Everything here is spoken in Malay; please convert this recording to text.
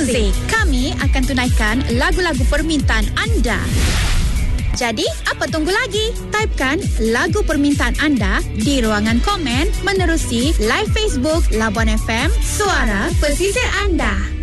Music. Kami akan tunaikan lagu-lagu permintaan anda. Jadi, apa tunggu lagi? Typekan lagu permintaan anda di ruangan komen menerusi live Facebook Labuan FM, suara pesisir anda.